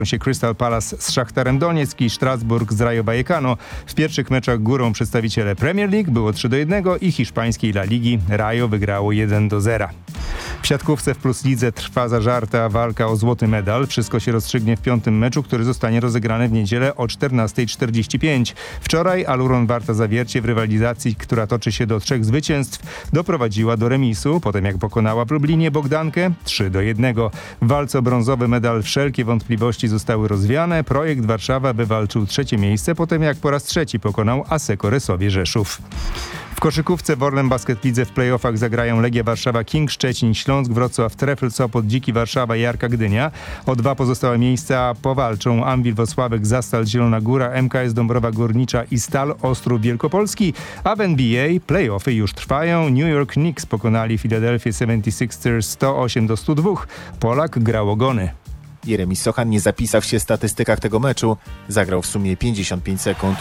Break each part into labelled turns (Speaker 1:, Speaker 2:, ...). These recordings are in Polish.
Speaker 1: się Crystal Palace z Szachtarem Donieck i Strasburg z Rayo Vallecano. W pierwszych meczach górą przedstawiciele Premier League, było 3-1 i hiszpańskiej La Ligi. Rayo wygrało 1-0. W siatkówce w Plus Lidze trwa zażarta walka o złoty medal. Wszystko się rozstrzygnie w piątym meczu, który zostanie rozegrany w niedzielę o 14:45. Wczoraj Aluron Warta Zawiercie w rywalizacji, która toczy się do 3 zwycięstw, doprowadziła do remisu, potem jak pokonała w Lublinie Bogdankę 3-1. W walce o brązowy medal wszelkie wątpliwości zostały rozwiane. Projekt Warszawa wywalczył 3. miejsce, potem jak po raz 3 pokonał Asseco Resowie Rzeszów. W koszykówce w Orlen Basket Lidze w playoffach zagrają Legia Warszawa, King Szczecin, Śląsk, Wrocław, Trefl, Sopot, Dziki Warszawa i Arka Gdynia. O 2 pozostałe miejsca powalczą Anwil Włocławek, Zastal Zielona Góra, MKS Dąbrowa Górnicza i Stal Ostrów Wielkopolski. A w NBA playoffy już trwają. New York Knicks pokonali Philadelphia 76ers 108-102. Polak grał ogony.
Speaker 2: Jeremi Sochan nie zapisał się w statystykach tego meczu. Zagrał w sumie 55 sekund.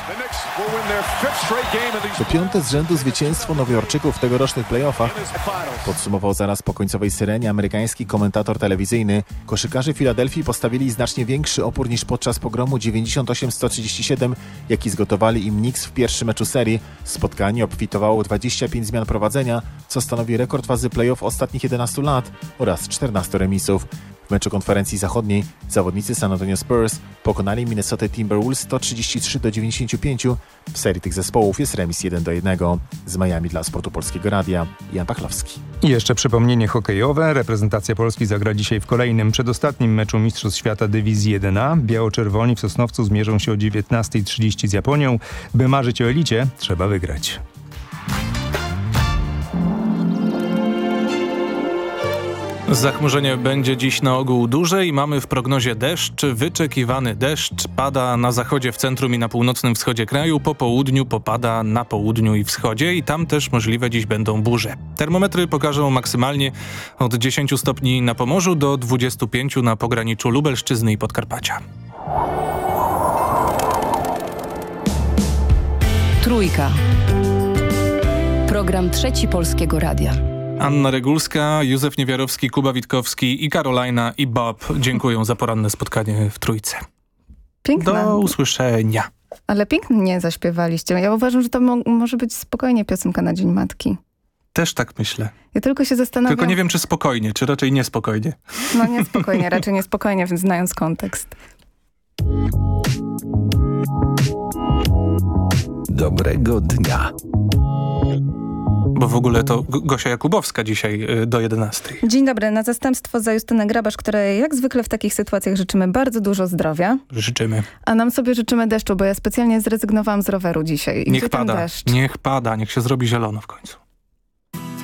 Speaker 2: To 5. z rzędu zwycięstwo Nowojorczyków w tegorocznych playoffach. Podsumował zaraz po końcowej syrenie amerykański komentator telewizyjny. Koszykarze Filadelfii postawili znacznie większy opór niż podczas pogromu 98-137, jaki zgotowali im Knicks w pierwszym meczu serii. Spotkanie obfitowało 25 zmian prowadzenia, co stanowi rekord fazy playoff ostatnich 11 lat oraz 14 remisów. W meczu konferencji zachodniej zawodnicy San Antonio Spurs pokonali Minnesota Timberwolves 133-95. W serii tych zespołów jest remis 1-1. Z Miami dla Sportu Polskiego Radia Jan Pachlowski.
Speaker 1: I jeszcze przypomnienie hokejowe. Reprezentacja Polski zagra dzisiaj w kolejnym, przedostatnim meczu Mistrzostw Świata Dywizji 1A. Biało-czerwoni w Sosnowcu zmierzą się o 19:30 z Japonią. By marzyć o elicie, trzeba wygrać.
Speaker 3: Zachmurzenie będzie dziś na ogół duże i mamy w prognozie deszcz. Wyczekiwany deszcz pada na zachodzie, w centrum i na północnym wschodzie kraju. Po południu popada na południu i wschodzie i tam też możliwe dziś będą burze. Termometry pokażą maksymalnie od 10 stopni na Pomorzu do 25 na pograniczu Lubelszczyzny i Podkarpacia.
Speaker 4: Trójka. Program Trzeci Polskiego Radia.
Speaker 3: Anna Regulska, Józef Niewiarowski, Kuba Witkowski i Karolina i Bob dziękują za poranne spotkanie w Trójce.
Speaker 5: Piękne.
Speaker 3: Do usłyszenia.
Speaker 5: Ale pięknie zaśpiewaliście. Ja uważam, że to może być spokojnie piosenka na Dzień Matki.
Speaker 3: Też tak myślę.
Speaker 5: Ja tylko się zastanawiam...
Speaker 3: Tylko nie wiem, czy spokojnie, czy raczej niespokojnie.
Speaker 5: No niespokojnie, raczej niespokojnie, więc znając kontekst.
Speaker 6: Dobrego dnia.
Speaker 3: Bo w ogóle to Gosia Jakubowska dzisiaj do 11.
Speaker 5: Dzień dobry. Na zastępstwo za Justynę Grabasz, której jak zwykle w takich sytuacjach życzymy bardzo dużo zdrowia.
Speaker 3: Życzymy.
Speaker 5: A nam sobie życzymy deszczu, bo ja specjalnie zrezygnowałam z roweru dzisiaj.
Speaker 3: Niech pada, niech się zrobi zielono w końcu.